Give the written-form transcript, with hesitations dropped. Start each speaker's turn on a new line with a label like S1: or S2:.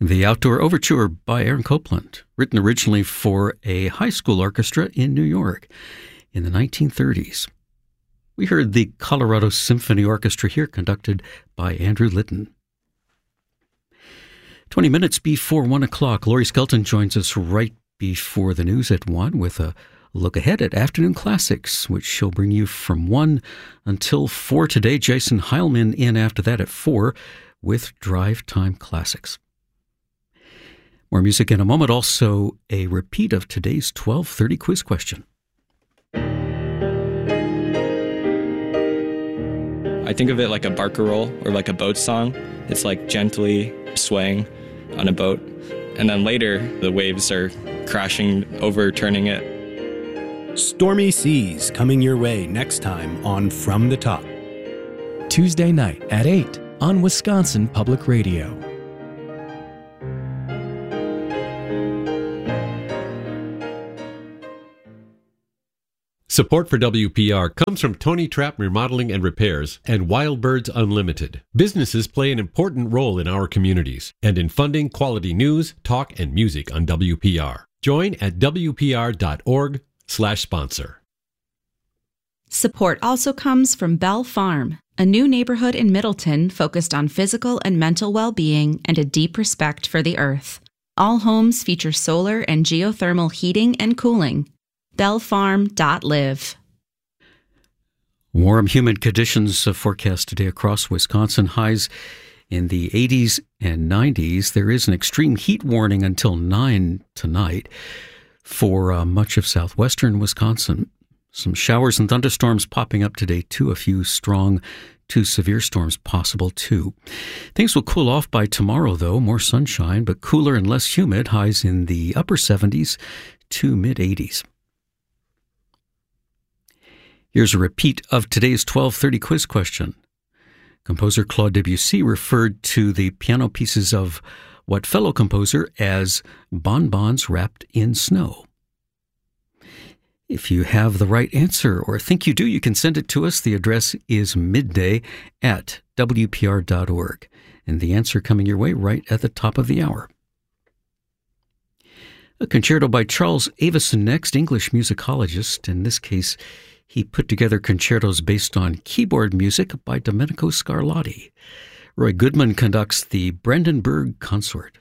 S1: The Outdoor Overture by Aaron Copland, written originally for a high school orchestra in New York in the 1930s. We heard the Colorado Symphony Orchestra here, conducted by Andrew Litton. 20 minutes before 1 o'clock, Laurie Skelton joins us right before the news at 1 with a look ahead at Afternoon Classics, which she'll bring you from 1 until 4 today. Jason Heilman in after that at 4 with Drive Time Classics. More music in a moment, also a repeat of today's 12:30 quiz question.
S2: I think of it like a barcarolle or like a boat song. It's like gently swaying on a boat. And then later, the waves are crashing, overturning it.
S3: Stormy Seas coming your way next time on From the Top.
S4: Tuesday night at 8 on Wisconsin Public Radio.
S5: Support for WPR comes from Tony Trapp Remodeling and Repairs and Wild Birds Unlimited. Businesses play an important role in our communities and in funding quality news, talk, and music on WPR. Join at WPR.org/sponsor.
S6: Support also comes from Bell Farm, a new neighborhood in Middleton focused on physical and mental well-being and a deep respect for the earth. All homes feature solar and geothermal heating and cooling. bellfarm.live.
S1: Warm, humid conditions forecast today across Wisconsin. Highs in the 80s and 90s. There is an extreme heat warning until 9 tonight for much of southwestern Wisconsin. Some showers and thunderstorms popping up today, too. A few strong to severe storms possible, too. Things will cool off by tomorrow, though. More sunshine, but cooler and less humid. Highs in the upper 70s to mid-80s. Here's a repeat of today's 12:30 quiz question. Composer Claude Debussy referred to the piano pieces of what fellow composer as bonbons wrapped in snow? If you have the right answer or think you do, you can send it to us. The address is midday@wpr.org. And the answer coming your way right at the top of the hour. A concerto by Charles Avison next, English musicologist. In this case, he put together concertos based on keyboard music by Domenico Scarlatti. Roy Goodman conducts the Brandenburg Consort.